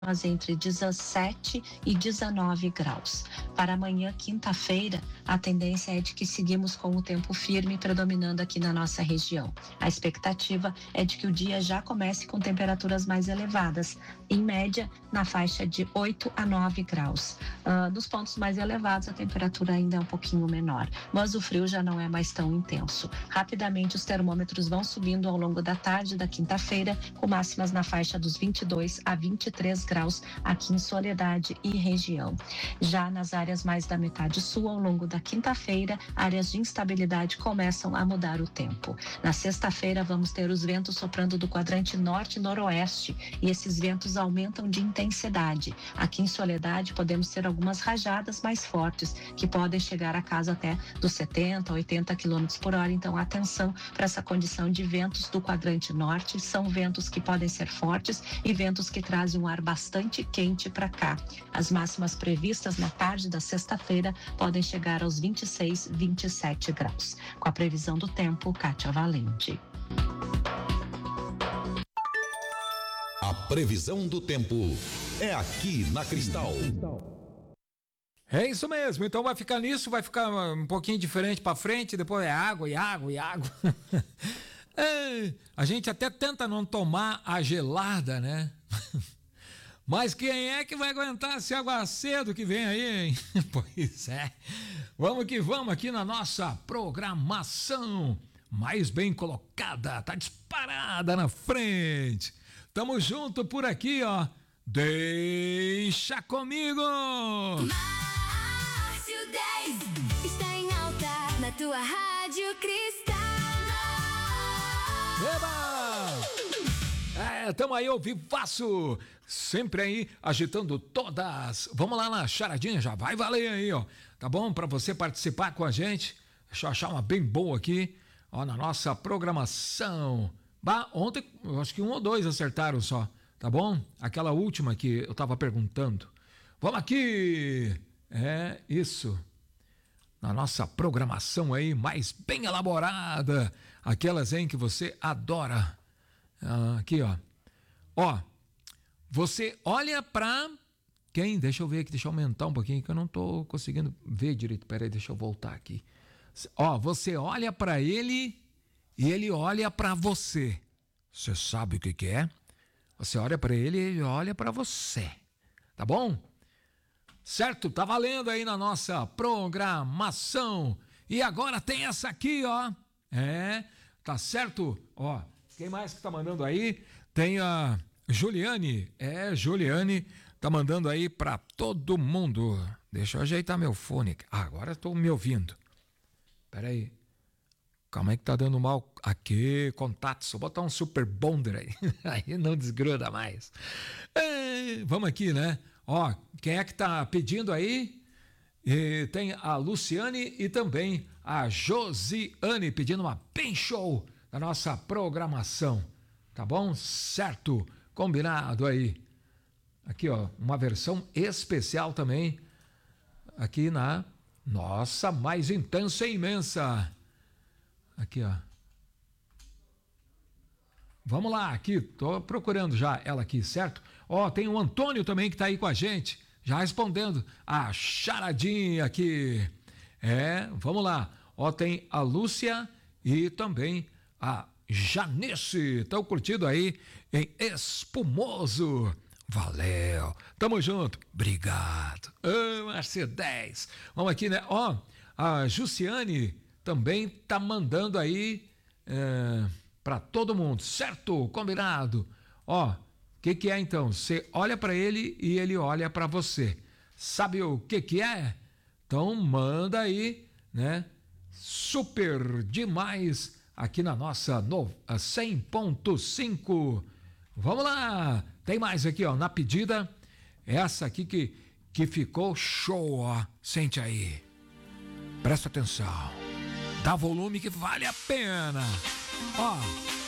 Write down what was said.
entre 17 e 19 graus. Para amanhã, quinta-feira, a tendência é de que seguimos com o tempo firme predominando aqui na nossa região. A expectativa é de que o dia já comece com temperaturas mais elevadas, em média na faixa de 8 a 9 graus. Nos pontos mais elevados, a temperatura ainda é um pouquinho menor, mas o frio já não é mais tão intenso. Rapidamente, os termômetros vão subindo ao longo da tarde da quinta-feira, com máximas na faixa dos 22 a 23 graus aqui em Soledade e região. Já nas áreas mais da metade sul, ao longo da quinta-feira, áreas de instabilidade começam a mudar o tempo. Na sexta-feira, vamos ter os ventos soprando do quadrante norte e noroeste, e esses ventos aumentam de intensidade. Aqui em Soledade, podemos ter algumas rajadas mais fortes, que podem chegar a casa até dos 70, 80 km por hora. Então, atenção para essa condição de ventos do quadrante norte. São ventos que podem ser fortes e ventos que trazem um ar bastante quente para cá. As máximas previstas na tarde da sexta-feira podem chegar aos 26, 27 graus. Com a previsão do tempo, Kátia Valente. A previsão do tempo é aqui na Cristal. É isso mesmo, então vai ficar nisso, vai ficar um pouquinho diferente para frente, depois é água e água e água. A gente até tenta não tomar a gelada, né? Mas quem é que vai aguentar esse aguaceiro que vem aí, hein? Pois é. Vamos que vamos aqui na nossa programação mais bem colocada, tá disparada na frente. Tamo junto por aqui, ó. Deixa comigo! Márcio 10 está em alta na tua Rádio Cristal. Eba! Tamo aí ao vivaço, sempre aí agitando todas. Vamos lá na charadinha, já vai valer aí, ó. Tá bom? Pra você participar com a gente. Deixa eu achar uma bem boa aqui, ó, na nossa programação. Bah, ontem, eu acho que 1 ou 2 acertaram só, tá bom? Aquela última que eu tava perguntando. Vamos aqui! É, isso. Na nossa programação aí, mais bem elaborada. Aquelas, hein, que você adora. Aqui, ó. Ó, você olha pra quem? Deixa eu ver aqui, deixa eu aumentar um pouquinho, que eu não tô conseguindo ver direito. Peraí, deixa eu voltar aqui. Ó, você olha pra ele e ele olha pra você. Você sabe o que que é? Você olha pra ele e ele olha pra você. Tá bom? Certo? Tá valendo aí na nossa programação. E agora tem essa aqui, ó. É, tá certo? Ó, quem mais que tá mandando aí? Tem a Juliane. É, Juliane tá mandando aí pra todo mundo. Deixa eu ajeitar meu fone. Agora eu tô me ouvindo. Pera aí. Calma aí que tá dando mal aqui, contatos. Vou botar um super bonder aí. Aí não desgruda mais. Vamos aqui, né? Ó, quem é que tá pedindo aí? Tem a Luciane e também a Josiane pedindo uma bem show da nossa programação. Tá bom? Certo. Combinado aí. Aqui, ó, uma versão especial também. Aqui na nossa mais intensa e imensa. Aqui, ó. Vamos lá, aqui, tô procurando já ela aqui, certo? Ó, tem o Antônio também que tá aí com a gente, já respondendo a charadinha aqui. É, vamos lá. Ó, tem a Lúcia e também a Janice. Estão curtindo aí em Espumoso. Valeu. Tamo junto. Obrigado. Márcio 10. Vamos aqui, né? Ó, a Jussiane também tá mandando aí para todo mundo, certo? Combinado. Ó, o que é então? Você olha para ele e ele olha para você. Sabe o que é? Então manda aí, né? Super demais aqui na nossa 100.5. Vamos lá. Tem mais aqui, ó, na pedida. Essa aqui que ficou show, ó. Sente aí. Presta atenção. Dá volume que vale a pena. Ó.